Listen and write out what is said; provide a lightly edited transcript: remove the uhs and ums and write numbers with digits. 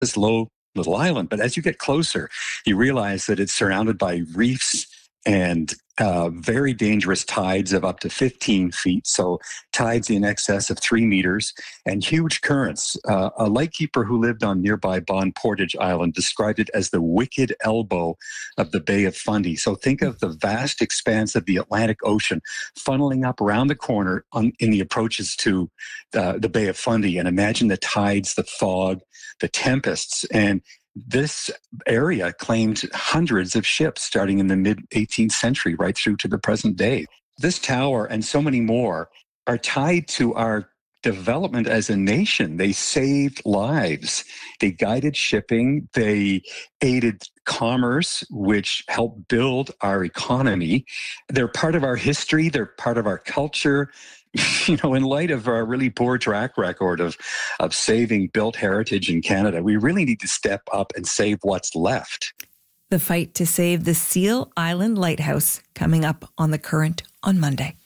this low little island. But as you get closer, you realize that it's surrounded by reefs and very dangerous tides of up to 15 feet. So tides in excess of 3 meters and huge currents. A lightkeeper who lived on nearby Bon Portage Island described it as the wicked elbow of the Bay of Fundy. So think of the vast expanse of the Atlantic Ocean funneling up around the corner in the approaches to the Bay of Fundy. And imagine the tides, the fog, the tempests. And this area claimed hundreds of ships starting in the mid-18th century right through to the present day. This tower and so many more are tied to our development as a nation. They saved lives. They guided shipping. They aided commerce, which helped build our economy. They're part of our history. They're part of our culture. In light of our really poor track record of saving built heritage in Canada, we really need to step up and save what's left. The fight to save the Seal Island Lighthouse coming up on The Current on Monday.